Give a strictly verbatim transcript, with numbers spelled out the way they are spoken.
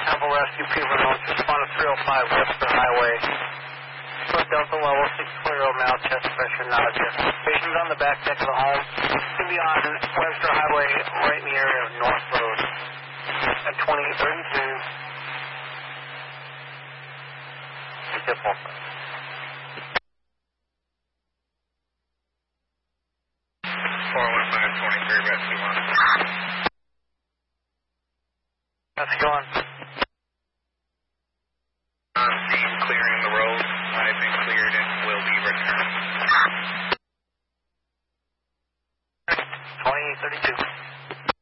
Temple Rescue, People Notes, respond to three oh five Webster Highway. Foot Delta level, six twenty now, chest pressure, nausea. Patient's on the back deck of the home. It's going to be on Webster Highway, right in the area of North Road. At twenty thirty-two. Simple.